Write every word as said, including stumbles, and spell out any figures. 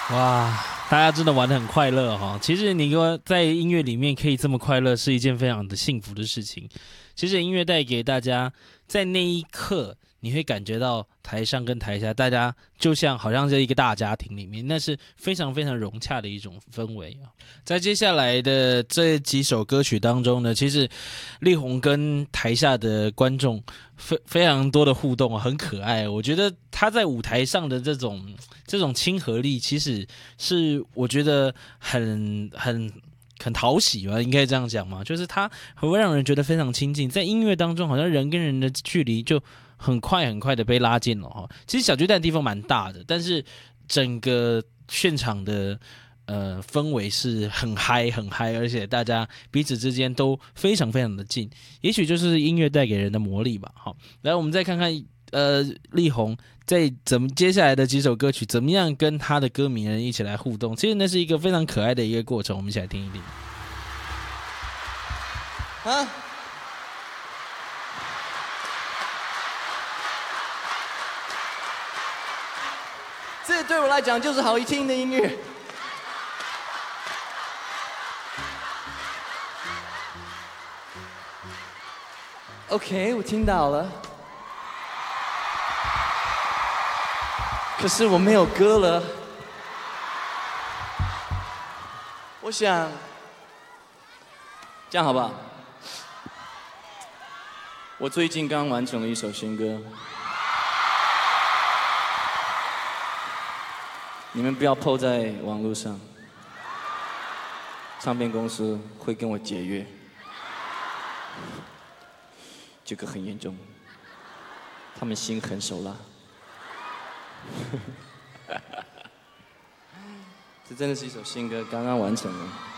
哇，大家真的玩得很快乐哈！其实你说在音乐里面可以这么快乐，是一件非常的幸福的事情。其实音乐带给大家，在那一刻，你会感觉到台上跟台下，大家就像好像是一个大家庭里面，那是非常非常融洽的一种氛围啊。在接下来的这几首歌曲当中呢，其实力宏跟台下的观众非非常多的互动啊，很可爱。我觉得他在舞台上的这种这种亲和力，其实是我觉得很很。很讨喜吧，应该这样讲嘛，就是他会让人觉得非常亲近，在音乐当中，好像人跟人的距离就很快很快的被拉近了哈。其实小巨蛋的地方蛮大的，但是整个现场的呃氛围是很嗨很嗨，而且大家彼此之间都非常非常的近，也许就是音乐带给人的魔力吧。好，来我们再看看呃力宏在怎么接下来的几首歌曲怎么样跟他的歌迷人一起来互动，其实那是一个非常可爱的一个过程，我们一起来听一听。 啊！这对我来讲就是好听的音乐。OK， 我听到了。可是我没有歌了。我想，这样好不好？我最近刚完成了一首新歌，你们不要 po 在网络上，唱片公司会跟我解约，这个很严重，他们心狠手辣。这真的是一首新歌，刚刚完成了。